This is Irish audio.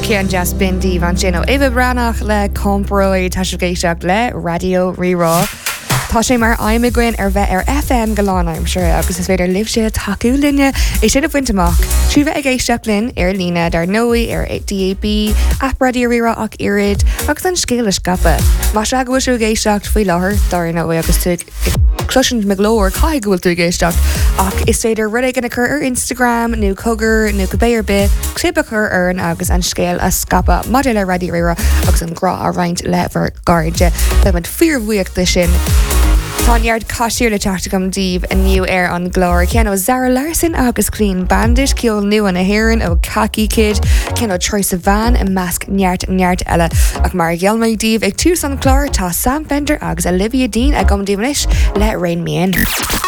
Cean Jazz Bindí van sin ó Ive Branach le compróid tá géisteach le Radio Rirá. Tá sé mar aimimein ar bheith ar FM golánaim sure agus is féidir libh sé taú linne é sin a bhaintach. Trí bheith ag géisteach linn ar lína dar nóí ar DAB, app Radio Rirá ach irid agus an scéile scape. Má se go bhfuil géisteach faoi láthair dar nóí agus tú cluisiint me glóir cai gohfuil tú géisteach ach is féidir rud gan chur ar Instagram nó cogur nó go béir bit clipa chur arn agus an scéil a scapa Maidir le Radio Rirá agus an grá a roiint lever garde le man fearhuiocht lei sin. Táneart caiisiir le teachta díobh a nniu ar an glóir cean ó Zara Larson agus Clean Bandit ceol nu an a héireann ó Khaki Kid cean ó Troye Sivan a measc neart eile ach mar ghealmaid díobh ag tús an chlár tá Sam Fender agus Olivia Dean a gom díobhanis le Rain Me In.